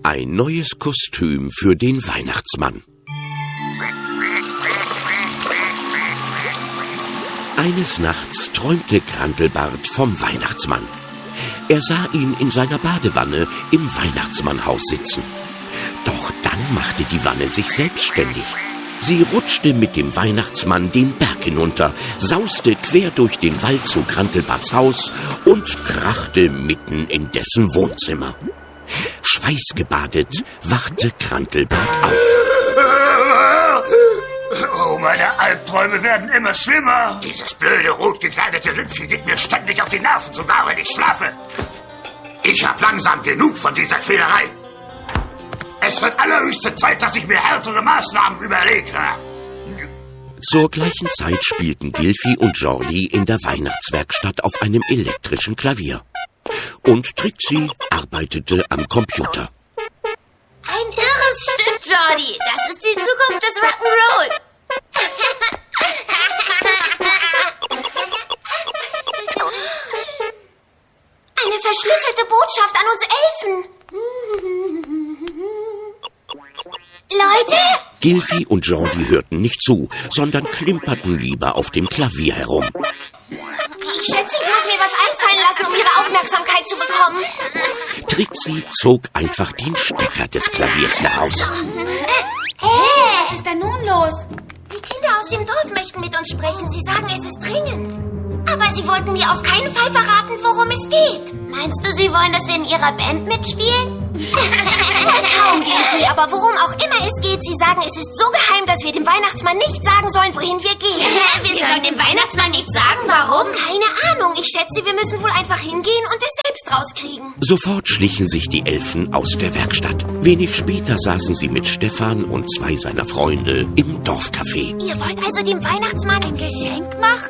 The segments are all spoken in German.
Ein neues Kostüm für den Weihnachtsmann. Eines Nachts träumte Grantelbart vom Weihnachtsmann. Er sah ihn in seiner Badewanne im Weihnachtsmannhaus sitzen. Doch dann machte die Wanne sich selbstständig. Sie rutschte mit dem Weihnachtsmann den Berg hinunter, sauste quer durch den Wald zu Grantelbarts Haus und krachte mitten in dessen Wohnzimmer. Schweißgebadet wachte Grantelbart auf. Oh, meine Albträume werden immer schlimmer. Dieses blöde, rot gekleidete Lümpchen geht mir ständig auf die Nerven, sogar wenn ich schlafe. Ich hab langsam genug von dieser Quälerei. Es wird allerhöchste Zeit, dass ich mir härtere Maßnahmen überlege. Zur gleichen Zeit spielten Gilfi und Jordi in der Weihnachtswerkstatt auf einem elektrischen Klavier. Und Trixie arbeitete am Computer. Ein irres Stück, Jordi. Das ist die Zukunft des Rock'n'Roll. Eine verschlüsselte Botschaft an uns Elfen. Leute! Gilfi und Jordi hörten nicht zu, sondern klimperten lieber auf dem Klavier herum. Ich schätze, ich muss mir was einfallen lassen, um ihre Aufmerksamkeit zu bekommen. Trixie zog einfach den Stecker des Klaviers heraus. Hey, was ist da nun los? Die Kinder aus dem Dorf möchten mit uns sprechen. Sie sagen, es ist dringend. Aber sie wollten mir auf keinen Fall verraten, worum es geht. Meinst du, sie wollen, dass wir in ihrer Band mitspielen? Kaum, Gilfi, aber worum auch immer es geht, sie sagen, es ist so geheim, dass wir dem Weihnachtsmann nicht sagen sollen, wohin wir gehen. Wir sollen dem Weihnachtsmann nicht sagen, warum? Keine Ahnung, ich schätze, wir müssen wohl einfach hingehen und es selbst rauskriegen. Sofort schlichen sich die Elfen aus der Werkstatt. Wenig später saßen sie mit Stefan und zwei seiner Freunde im Dorfcafé. Ihr wollt also dem Weihnachtsmann ein Geschenk machen?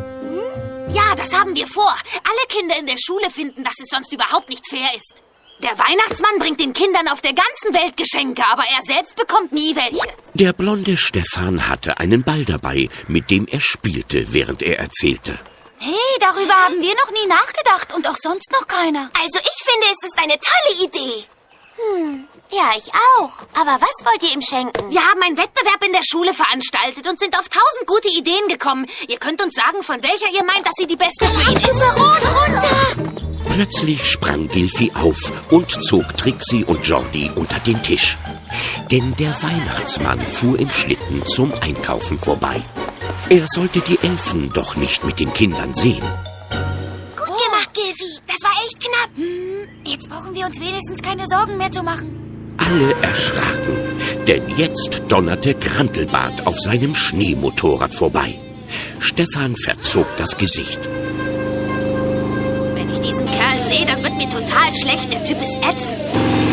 Ja, das haben wir vor. Alle Kinder in der Schule finden, dass es sonst überhaupt nicht fair ist. Der Weihnachtsmann bringt den Kindern auf der ganzen Welt Geschenke, aber er selbst bekommt nie welche. Der blonde Stefan hatte einen Ball dabei, mit dem er spielte, während er erzählte. Hey, darüber haben wir noch nie nachgedacht und auch sonst noch keiner. Also ich finde, es ist eine tolle Idee. Ja, ich auch. Aber was wollt ihr ihm schenken? Wir haben einen Wettbewerb in der Schule veranstaltet und sind auf 1000 gute Ideen gekommen. Ihr könnt uns sagen, von welcher ihr meint, dass sie die beste für ihn ist. Runter! Plötzlich sprang Gilfi auf und zog Trixie und Jordi unter den Tisch. Denn der Weihnachtsmann fuhr im Schlitten zum Einkaufen vorbei. Er sollte die Elfen doch nicht mit den Kindern sehen. Gut gemacht, Gilfi. Das war echt knapp. Jetzt brauchen wir uns wenigstens keine Sorgen mehr zu machen. Alle erschraken, denn jetzt donnerte Grantelbart auf seinem Schneemotorrad vorbei. Stefan verzog das Gesicht. Wenn ich diesen Kerl sehe, dann wird mir total schlecht. Der Typ ist ätzend.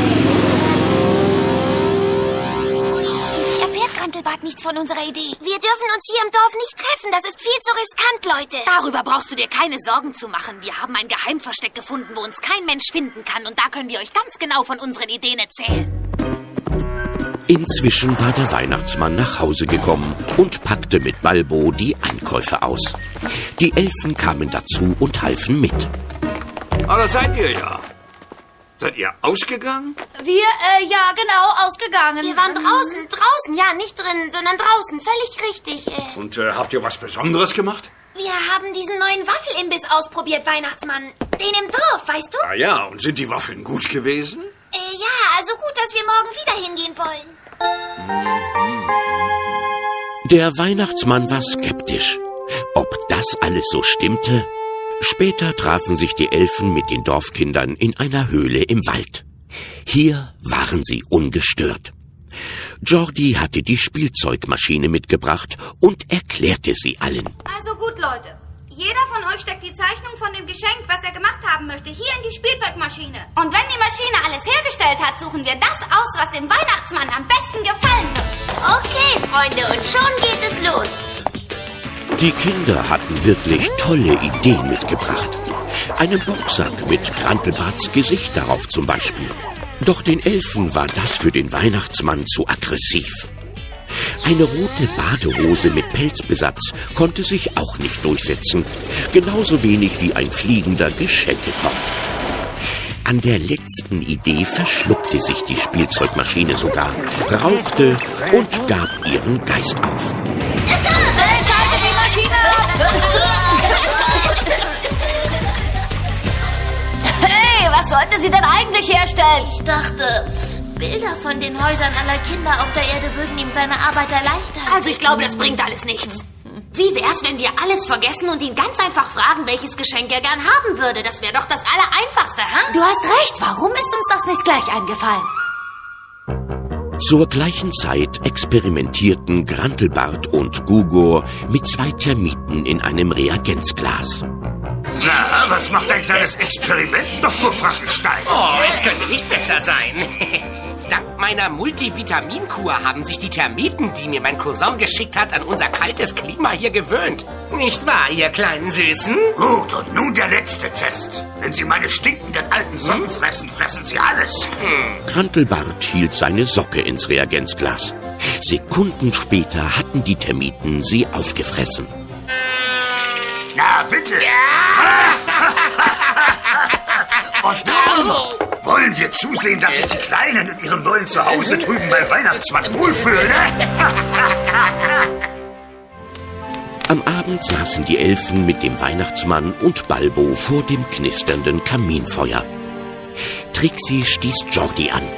Hoffentlich erfährt Grantelbart nichts von unserer Idee. Wir dürfen uns hier im Dorf nicht treffen. Das ist viel zu riskant, Leute. Darüber brauchst du dir keine Sorgen zu machen. Wir haben ein Geheimversteck gefunden, wo uns kein Mensch finden kann. Und da können wir euch ganz genau von unseren Ideen erzählen. Inzwischen war der Weihnachtsmann nach Hause gekommen und packte mit Balbo die Einkäufe aus. Die Elfen kamen dazu und halfen mit. Ah, da seid ihr ja. Seid ihr ausgegangen? Wir, ja, genau, ausgegangen. Wir waren draußen, ja, nicht drin, sondern draußen, völlig richtig. Und habt ihr was Besonderes gemacht? Wir haben diesen neuen Waffelimbiss ausprobiert, Weihnachtsmann. Den im Dorf, weißt du? Ah ja, und sind die Waffeln gut gewesen? Ja, so gut, dass wir morgen wieder hingehen wollen. Der Weihnachtsmann war skeptisch. Ob das alles so stimmte? Später trafen sich die Elfen mit den Dorfkindern in einer Höhle im Wald. Hier waren sie ungestört. Jordi hatte die Spielzeugmaschine mitgebracht und erklärte sie allen. Also gut, Leute. Jeder von euch steckt die Zeichnung von dem Geschenk, was er gemacht haben möchte, hier in die Spielzeugmaschine. Und wenn die Maschine alles hergestellt hat, suchen wir das aus, was dem Weihnachtsmann am besten gefallen wird. Okay, Freunde, und schon geht es los. Die Kinder hatten wirklich tolle Ideen mitgebracht. Einen Boxsack mit Grantelbarts Gesicht darauf zum Beispiel. Doch den Elfen war das für den Weihnachtsmann zu aggressiv. Eine rote Badehose mit Pelzbesatz konnte sich auch nicht durchsetzen. Genauso wenig wie ein fliegender Geschenkekorb. An der letzten Idee verschluckte sich die Spielzeugmaschine sogar, rauchte und gab ihren Geist auf. Schalte die Maschine ab! Hey, was sollte sie denn eigentlich herstellen? Ich dachte, Bilder von den Häusern aller Kinder auf der Erde würden ihm seine Arbeit erleichtern. Also ich glaube, das bringt alles nichts. Wie wär's, wenn wir alles vergessen und ihn ganz einfach fragen, welches Geschenk er gern haben würde? Das wäre doch das Allereinfachste, hä? Du hast recht, warum ist uns das nicht gleich eingefallen? Zur gleichen Zeit experimentierten Grantelbart und Gugor mit 2 Termiten in einem Reagenzglas. Na, was macht ein kleines Experiment, Dr. Frankenstein? Oh, es könnte nicht besser sein. Dank meiner Multivitaminkur haben sich die Termiten, die mir mein Cousin geschickt hat, an unser kaltes Klima hier gewöhnt. Nicht wahr, ihr kleinen Süßen? Gut, und nun der letzte Test. Wenn Sie meine stinkenden alten Socken fressen, fressen Sie alles. Grantelbart hielt seine Socke ins Reagenzglas. Sekunden später hatten die Termiten sie aufgefressen. Na, bitte. Ja. Und nun wollen wir zusehen, dass sich die Kleinen in ihrem neuen Zuhause drüben bei Weihnachtsmann wohlfühlen. Am Abend saßen die Elfen mit dem Weihnachtsmann und Balbo vor dem knisternden Kaminfeuer. Trixie stieß Jordi an.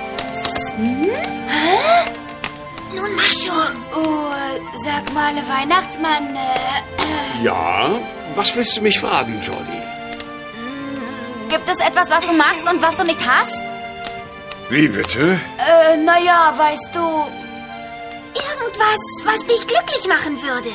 Nun mach schon. Oh, sag mal, Weihnachtsmann, Ja? Was willst du mich fragen, Jordi? gibt es etwas, was du magst und was du nicht hast? Wie bitte? Naja, weißt du, irgendwas, was dich glücklich machen würde.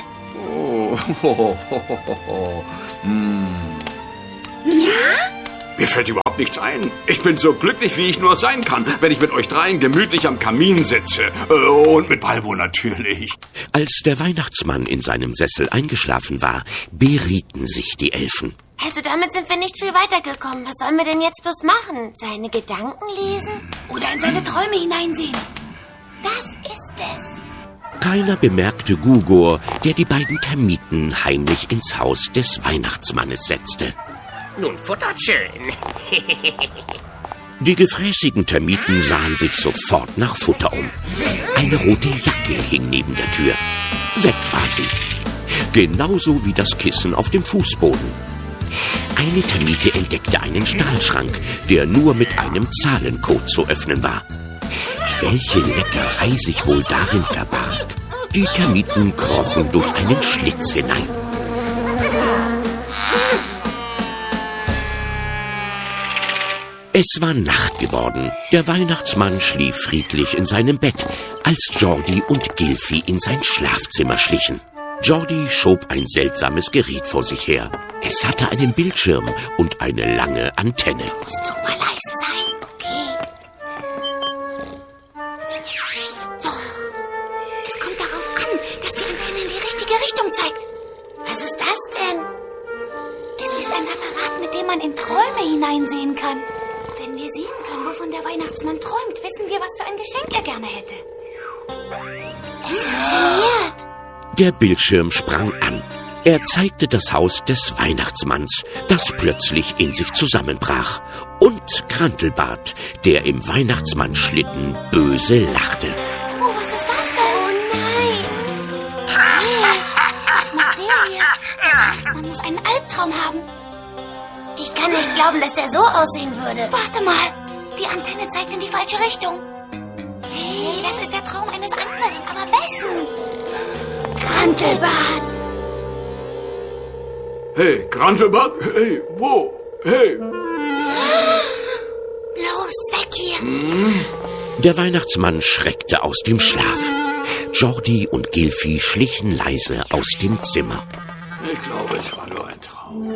Mir fällt überhaupt nichts ein. Ich bin so glücklich, wie ich nur sein kann, wenn ich mit euch dreien gemütlich am Kamin sitze. Und mit Balbo natürlich. Als der Weihnachtsmann in seinem Sessel eingeschlafen war, berieten sich die Elfen. Also damit sind wir nicht viel weitergekommen. Was sollen wir denn jetzt bloß machen? Seine Gedanken lesen? Oder in seine Träume hineinsehen. Das ist es. Keiner bemerkte Gugor, der die beiden Termiten heimlich ins Haus des Weihnachtsmannes setzte. Nun futtert schön. Die gefräßigen Termiten sahen sich sofort nach Futter um. Eine rote Jacke hing neben der Tür. Weg war sie. Genauso wie das Kissen auf dem Fußboden. Eine Termite entdeckte einen Stahlschrank, der nur mit einem Zahlencode zu öffnen war. Welche Leckerei sich wohl darin verbarg? Die Termiten krochen durch einen Schlitz hinein. Es war Nacht geworden. Der Weihnachtsmann schlief friedlich in seinem Bett, als Jordi und Gilfi in sein Schlafzimmer schlichen. Jordi schob ein seltsames Gerät vor sich her. Es hatte einen Bildschirm und eine lange Antenne. Muss super leise sein. Okay. So. Es kommt darauf an, dass die Antenne in die richtige Richtung zeigt. Was ist das denn? Es ist ein Apparat, mit dem man in Träume hineinsehen kann. Wenn wir sehen können, wovon der Weihnachtsmann träumt, wissen wir, was für ein Geschenk er gerne hätte. Es funktioniert. Der Bildschirm sprang an. Er zeigte das Haus des Weihnachtsmanns, das plötzlich in sich zusammenbrach. Und Grantelbart, der im Weihnachtsmann-Schlitten böse lachte. Oh, was ist das denn? Oh nein. Was macht der hier? Der Weihnachtsmann muss einen Albtraum haben. Ich kann nicht glauben, dass der so aussehen würde. Warte mal, die Antenne zeigt in die falsche Richtung. Hey, das ist der Traum eines anderen, aber wessen? Grantelbart. Hey, Grantelbart? Hey, wo? Hey. Los, weg hier. Der Weihnachtsmann schreckte aus dem Schlaf. Jordi und Gilfi schlichen leise aus dem Zimmer. Ich glaube, es war nur ein Traum.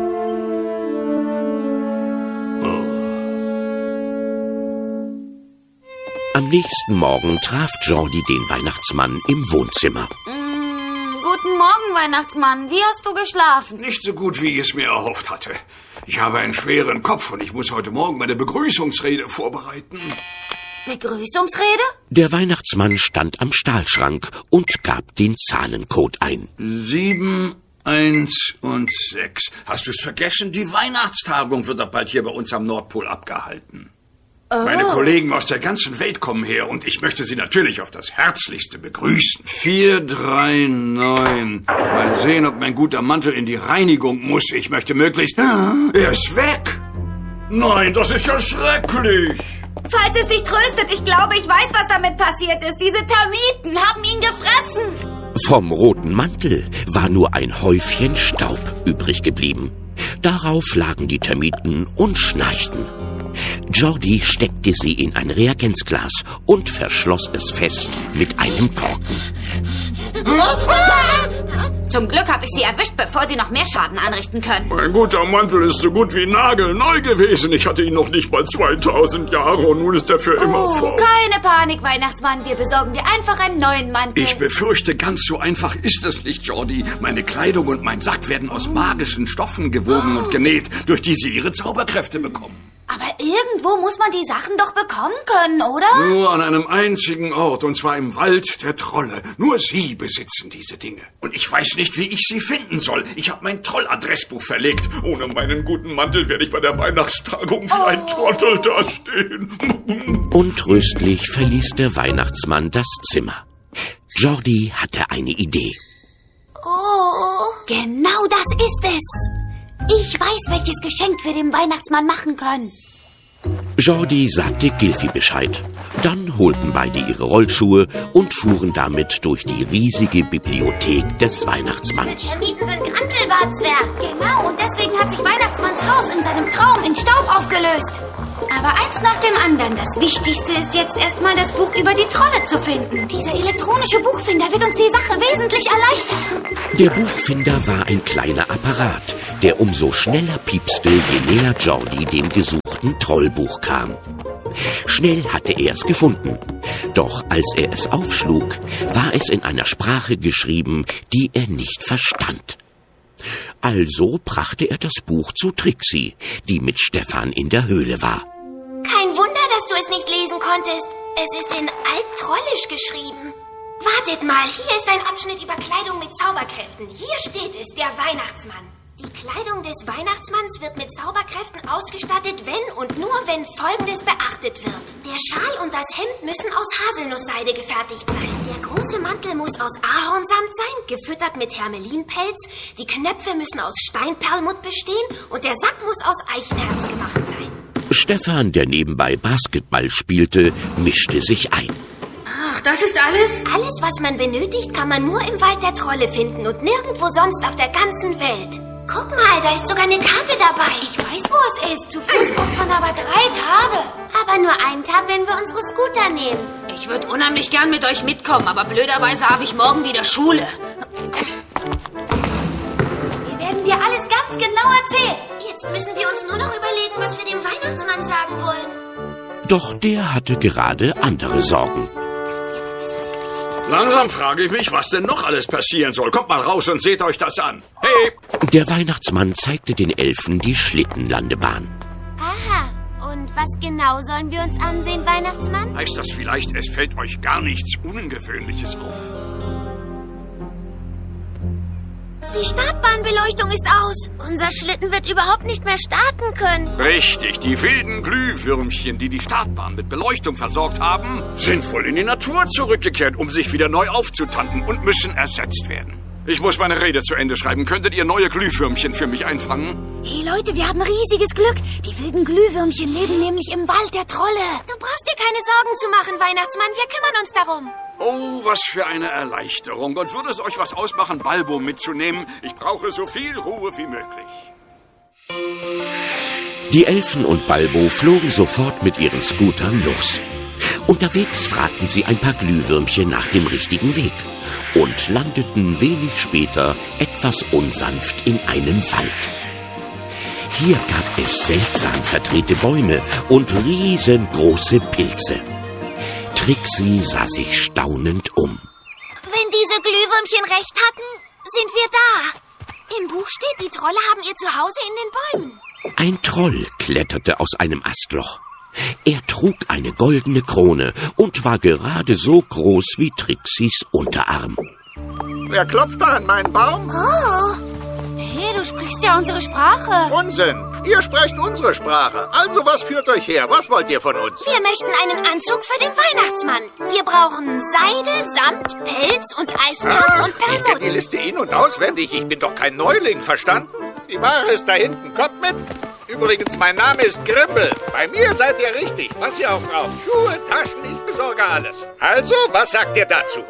Am nächsten Morgen traf Jordi den Weihnachtsmann im Wohnzimmer. Guten Morgen, Weihnachtsmann. Wie hast du geschlafen? Nicht so gut, wie ich es mir erhofft hatte. Ich habe einen schweren Kopf und ich muss heute Morgen meine Begrüßungsrede vorbereiten. Begrüßungsrede? Der Weihnachtsmann stand am Stahlschrank und gab den Zahlencode ein. 7, 1 und 6. Hast du es vergessen? Die Weihnachtstagung wird doch bald hier bei uns am Nordpol abgehalten. Oh. Meine Kollegen aus der ganzen Welt kommen her und ich möchte sie natürlich auf das Herzlichste begrüßen. 4, 3, 9. Mal sehen, ob mein guter Mantel in die Reinigung muss. Ich möchte möglichst... Er ist weg! Nein, das ist ja schrecklich! Falls es dich tröstet, ich glaube, ich weiß, was damit passiert ist. Diese Termiten haben ihn gefressen. Vom roten Mantel war nur ein Häufchen Staub übrig geblieben. Darauf lagen die Termiten und schnarchten. Jordi steckte sie in ein Reagenzglas und verschloss es fest mit einem Korken. Zum Glück habe ich sie erwischt, bevor sie noch mehr Schaden anrichten können. Mein guter Mantel ist so gut wie nagelneu gewesen. Ich hatte ihn noch nicht mal 2000 Jahre und nun ist er für immer fort. Keine Panik, Weihnachtsmann. Wir besorgen dir einfach einen neuen Mantel. Ich befürchte, ganz so einfach ist es nicht, Jordi. Meine Kleidung und mein Sack werden aus magischen Stoffen gewoben und genäht, durch die sie ihre Zauberkräfte bekommen. Aber irgendwo muss man die Sachen doch bekommen können, oder? Nur an einem einzigen Ort, und zwar im Wald der Trolle. Nur sie besitzen diese Dinge. Und ich weiß nicht, wie ich sie finden soll. Ich habe mein Trolladressbuch verlegt. Ohne meinen guten Mantel werde ich bei der Weihnachtstagung wie ein Trottel dastehen. Untröstlich verließ der Weihnachtsmann das Zimmer. Jordi hatte eine Idee. Oh, genau das ist es. Ich weiß, welches Geschenk wir dem Weihnachtsmann machen können. Jordi sagte Gilfi Bescheid. Dann holten beide ihre Rollschuhe und fuhren damit durch die riesige Bibliothek des Weihnachtsmanns. Diese Termiten sind Grantelbartzwerg. Genau, und deswegen hat sich Weihnachtsmanns Haus in seinem Traum in Staub aufgelöst. Aber eins nach dem anderen. Das Wichtigste ist jetzt erstmal das Buch über die Trolle zu finden. Dieser elektronische Buchfinder wird uns die Sache wesentlich erleichtern. Der Buchfinder war ein kleiner Apparat, der umso schneller piepste, je näher Jordi dem gesuchten Trollbuch kam. Schnell hatte er es gefunden. Doch als er es aufschlug, war es in einer Sprache geschrieben, die er nicht verstand. Also brachte er das Buch zu Trixie, die mit Stefan in der Höhle war. Kein Wunder, dass du es nicht lesen konntest. Es ist in Alttrollisch geschrieben. Wartet mal, hier ist ein Abschnitt über Kleidung mit Zauberkräften. Hier steht es, der Weihnachtsmann. Die Kleidung des Weihnachtsmanns wird mit Zauberkräften ausgestattet, wenn und nur wenn Folgendes beachtet wird. Der Schal und das Hemd müssen aus Haselnussseide gefertigt sein. Der große Mantel muss aus Ahornsamt sein, gefüttert mit Hermelinpelz. Die Knöpfe müssen aus Steinperlmutt bestehen und der Sack muss aus Eichenherz gemacht sein. Stefan, der nebenbei Basketball spielte, mischte sich ein. Ach, das ist alles? Alles, was man benötigt, kann man nur im Wald der Trolle finden und nirgendwo sonst auf der ganzen Welt. Guck mal, da ist sogar eine Karte dabei. Ich weiß, wo es ist. Zu Fuß braucht man aber 3 Tage. Aber nur einen Tag, wenn wir unsere Scooter nehmen. Ich würde unheimlich gern mit euch mitkommen, aber blöderweise habe ich morgen wieder Schule. Wir werden dir alles ganz genau erzählen. Jetzt müssen wir uns nur noch überlegen, was wir dem Weihnachtsmann sagen wollen. Doch der hatte gerade andere Sorgen. Langsam frage ich mich, was denn noch alles passieren soll. Kommt mal raus und seht euch das an. Hey! Der Weihnachtsmann zeigte den Elfen die Schlittenlandebahn. Aha, und was genau sollen wir uns ansehen, Weihnachtsmann? Heißt das vielleicht, es fällt euch gar nichts Ungewöhnliches auf? Die Startbahnbeleuchtung ist aus. Unser Schlitten wird überhaupt nicht mehr starten können. Richtig, die wilden Glühwürmchen, die die Startbahn mit Beleuchtung versorgt haben, sind wohl in die Natur zurückgekehrt, um sich wieder neu aufzutanken und müssen ersetzt werden. Ich muss meine Rede zu Ende schreiben. Könntet ihr neue Glühwürmchen für mich einfangen? Hey Leute, wir haben riesiges Glück. Die wilden Glühwürmchen leben nämlich im Wald der Trolle. Du brauchst dir keine Sorgen zu machen, Weihnachtsmann. Wir kümmern uns darum. Oh, was für eine Erleichterung. Und würde es euch was ausmachen, Balbo mitzunehmen? Ich brauche so viel Ruhe wie möglich. Die Elfen und Balbo flogen sofort mit ihren Scootern los. Unterwegs fragten sie ein paar Glühwürmchen nach dem richtigen Weg und landeten wenig später etwas unsanft in einem Wald. Hier gab es seltsam verdrehte Bäume und riesengroße Pilze. Trixie sah sich staunend um. Wenn diese Glühwürmchen recht hatten, sind wir da. Im Buch steht, die Trolle haben ihr Zuhause in den Bäumen. Ein Troll kletterte aus einem Astloch. Er trug eine goldene Krone und war gerade so groß wie Trixies Unterarm. Wer klopft da an meinen Baum? Oh, Hey, du sprichst ja unsere Sprache. Unsinn! Ihr sprecht unsere Sprache. Also was führt euch her? Was wollt ihr von uns? Wir möchten einen Anzug für den Weihnachtsmann. Wir brauchen Seide, Samt, Pelz und Eichenholz und Ich kenne die Perlmutt. Liste in- und auswendig. Ich bin doch kein Neuling, verstanden? Die Ware ist da hinten. Kommt mit. Übrigens, mein Name ist Grimbel. Bei mir seid ihr richtig. Was ihr auch braucht. Schuhe, Taschen, ich besorge alles. Also, was sagt ihr dazu?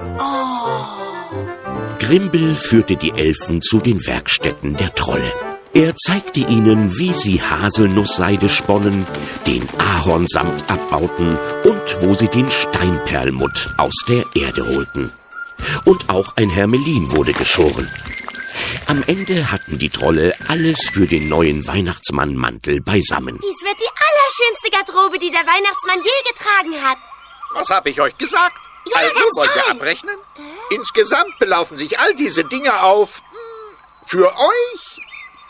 Grimbel führte die Elfen zu den Werkstätten der Trolle. Er zeigte ihnen, wie sie Haselnussseide sponnen, den Ahornsamt abbauten und wo sie den Steinperlmutt aus der Erde holten. Und auch ein Hermelin wurde geschoren. Am Ende hatten die Trolle alles für den neuen Weihnachtsmann-Mantel beisammen. Dies wird die allerschönste Garderobe, die der Weihnachtsmann je getragen hat. Was habe ich euch gesagt? Ja, also, ganz wollt ihr toll. abrechnen? Insgesamt belaufen sich all diese Dinge auf, für euch,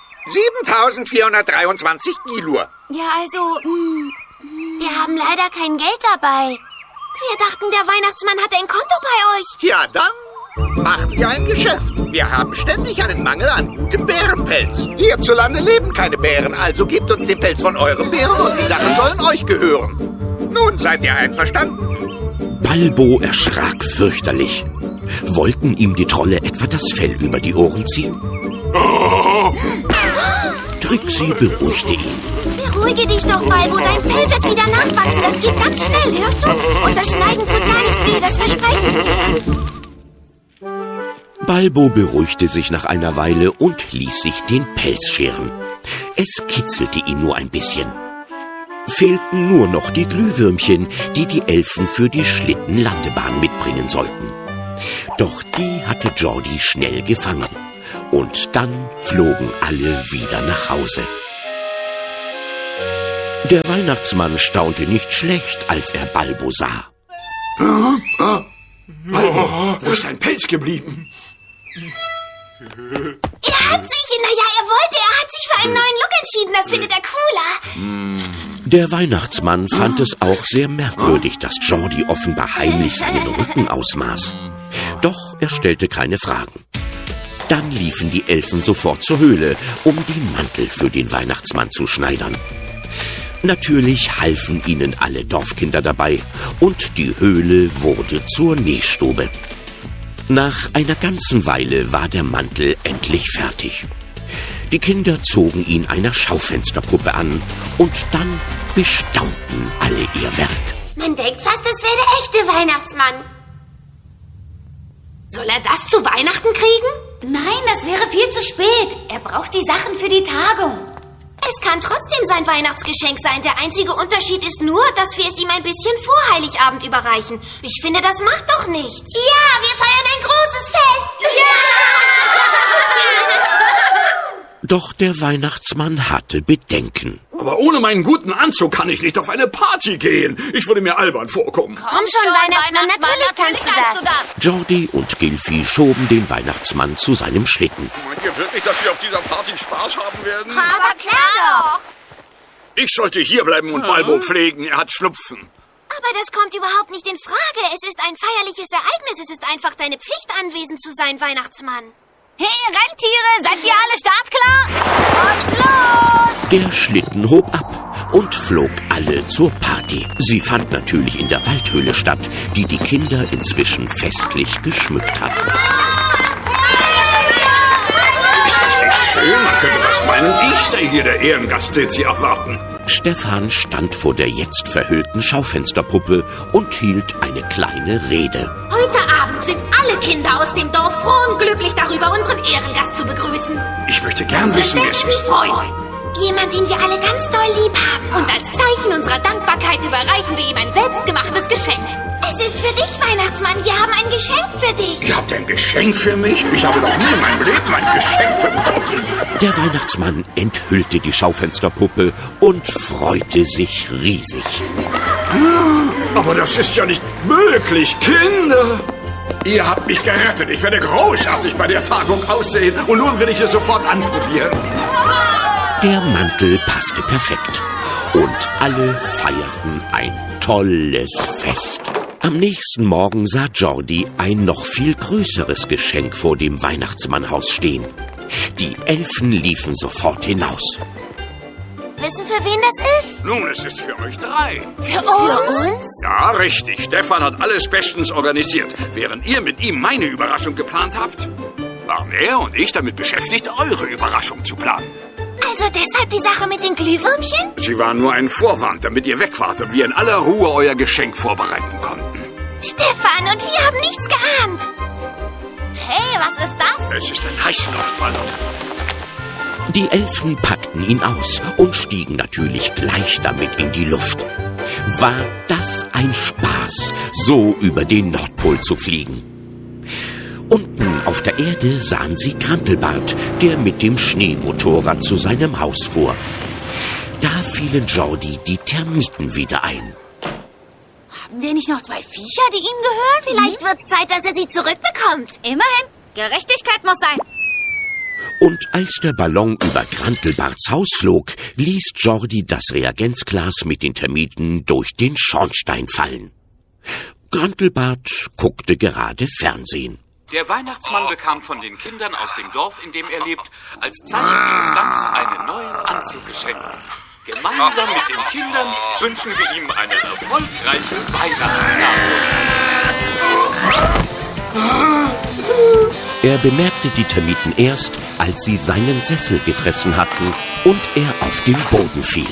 7.423 Gilur. Ja, also, wir haben leider kein Geld dabei. Wir dachten, der Weihnachtsmann hatte ein Konto bei euch. Tja, dann machen wir ein Geschäft. Wir haben ständig einen Mangel an gutem Bärenpelz. Hierzulande leben keine Bären, also gebt uns den Pelz von eurem Bären und die Sachen sollen euch gehören. Nun, seid ihr einverstanden? Balbo erschrak fürchterlich. Wollten ihm die Trolle etwa das Fell über die Ohren ziehen? Trixie beruhigte ihn. Beruhige dich doch, Balbo. Dein Fell wird wieder nachwachsen. Das geht ganz schnell, hörst du? Und das Schneiden tut gar nicht weh, das verspreche ich dir. Balbo beruhigte sich nach einer Weile und ließ sich den Pelz scheren. Es kitzelte ihn nur ein bisschen. Fehlten nur noch die Glühwürmchen, die die Elfen für die Schlittenlandebahn mitbringen sollten. Doch die hatte Jordi schnell gefangen. Und dann flogen alle wieder nach Hause. Der Weihnachtsmann staunte nicht schlecht, als er Balbo sah. Balbo, wo ist dein Pelz geblieben? Er hat sich für einen neuen Look entschieden. Das findet er cooler. Der Weihnachtsmann fand es auch sehr merkwürdig, dass Jordi offenbar heimlich seinen Rücken ausmaß. Doch er stellte keine Fragen. Dann liefen die Elfen sofort zur Höhle, um den Mantel für den Weihnachtsmann zu schneidern. Natürlich halfen ihnen alle Dorfkinder dabei und die Höhle wurde zur Nähstube. Nach einer ganzen Weile war der Mantel endlich fertig. Die Kinder zogen ihn einer Schaufensterpuppe an und dann bestaunten alle ihr Werk. Man denkt fast, es wäre der echte Weihnachtsmann. Soll er das zu Weihnachten kriegen? Nein, das wäre viel zu spät. Er braucht die Sachen für die Tagung. Es kann trotzdem sein Weihnachtsgeschenk sein. Der einzige Unterschied ist nur, dass wir es ihm ein bisschen vor Heiligabend überreichen. Ich finde, das macht doch nichts. Ja, wir feiern ein großes Fest. Doch der Weihnachtsmann hatte Bedenken. Aber ohne meinen guten Anzug kann ich nicht auf eine Party gehen. Ich würde mir albern vorkommen. Komm schon, Weihnachtsmann, natürlich kannst du das. Jordi und Gilfi schoben den Weihnachtsmann zu seinem Schlitten. Meint ihr wirklich, dass wir auf dieser Party Spaß haben werden? Aber klar doch. Ich sollte hierbleiben und Balbo pflegen. Er hat Schnupfen. Aber das kommt überhaupt nicht in Frage. Es ist ein feierliches Ereignis. Es ist einfach deine Pflicht, anwesend zu sein, Weihnachtsmann. Hey, Rentiere, seid ihr alle startklar? Und los! Der Schlitten hob ab und flog alle zur Party. Sie fand natürlich in der Waldhöhle statt, die die Kinder inzwischen festlich geschmückt hatten. Ist das nicht schön? Man könnte fast meinen, ich sei hier der Ehrengast, den Sie erwarten. Stefan stand vor der jetzt verhüllten Schaufensterpuppe und hielt eine kleine Rede. Heute Abend sind alle Kinder aus dem Dorf froh und glücklich darüber, unseren Ehrengast zu begrüßen. Ich möchte gern wissen, wer es ist. Freund. Jemand, den wir alle ganz doll lieb haben. Und als Zeichen unserer Dankbarkeit überreichen wir ihm ein selbstgemachtes Geschenk. Es ist für dich, Weihnachtsmann. Wir haben ein Geschenk für dich. Ihr habt ein Geschenk für mich? Ich habe noch nie in meinem Leben ein Geschenk bekommen. Der Weihnachtsmann enthüllte die Schaufensterpuppe und freute sich riesig. Aber das ist ja nicht möglich, Kinder. Ihr habt mich gerettet. Ich werde großartig bei der Tagung aussehen. Und nun will ich es sofort anprobieren. Der Mantel passte perfekt. Und alle feierten ein tolles Fest. Am nächsten Morgen sah Jordi ein noch viel größeres Geschenk vor dem Weihnachtsmannhaus stehen. Die Elfen liefen sofort hinaus. Wissen, für wen das ist? Nun, es ist für euch 3. Für uns? Ja, richtig. Stefan hat alles bestens organisiert. Während ihr mit ihm meine Überraschung geplant habt, waren er und ich damit beschäftigt, eure Überraschung zu planen. Also deshalb die Sache mit den Glühwürmchen? Sie waren nur ein Vorwand, damit ihr weg wart und wir in aller Ruhe euer Geschenk vorbereiten konnten. Stefan, und wir haben nichts geahnt. Hey, was ist das? Es ist ein Heißluftballon. Die Elfen packten ihn aus und stiegen natürlich gleich damit in die Luft. War das ein Spaß, so über den Nordpol zu fliegen? Unten auf der Erde sahen sie Grantelbart, der mit dem Schneemotorrad zu seinem Haus fuhr. Da fielen Jordi die Termiten wieder ein. Haben wir nicht noch 2 Viecher, die ihm gehören? Vielleicht wird's Zeit, dass er sie zurückbekommt. Immerhin, Gerechtigkeit muss sein. Und als der Ballon über Grantelbarts Haus flog, ließ Jordi das Reagenzglas mit den Termiten durch den Schornstein fallen. Grantelbart guckte gerade Fernsehen. Der Weihnachtsmann bekam von den Kindern aus dem Dorf, in dem er lebt, als Zeichen ihres Danks einen neuen Anzug geschenkt. Gemeinsam mit den Kindern wünschen wir ihm eine erfolgreiche Weihnachtstag. Er bemerkte die Termiten erst, als sie seinen Sessel gefressen hatten und er auf den Boden fiel.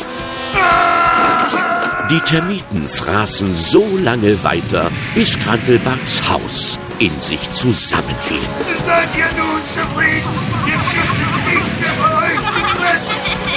Die Termiten fraßen so lange weiter, bis Grantelbarts Haus in sich zusammenfiel. Seid ihr nun zufrieden? Jetzt gibt es